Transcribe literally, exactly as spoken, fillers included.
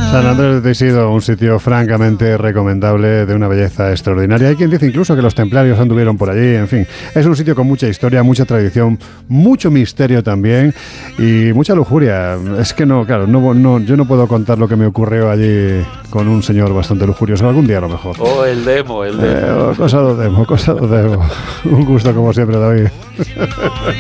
San Andrés de Teixido, un sitio francamente recomendable, de una belleza extraordinaria. Hay quien dice incluso que los templarios anduvieron por allí. En fin, es un sitio con mucha historia, mucha tradición, mucho misterio también y mucha lujuria. Es que no, claro, no, no, yo no puedo contar lo que me ocurrió allí con un señor bastante lujurioso. Algún día a lo mejor. Oh, el demo, el demo. Eh, cosa do demo, cosa do demo. Un gusto como siempre, David.